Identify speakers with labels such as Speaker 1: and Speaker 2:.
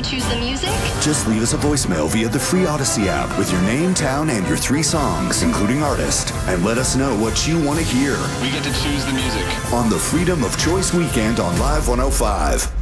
Speaker 1: choose the music?
Speaker 2: Just leave us a voicemail via the free Odyssey app with your name, town, and your 3 songs, including artist, and let us know what you want to hear.
Speaker 3: We get to choose the music.
Speaker 2: On the Freedom of Choice Weekend on Live 105.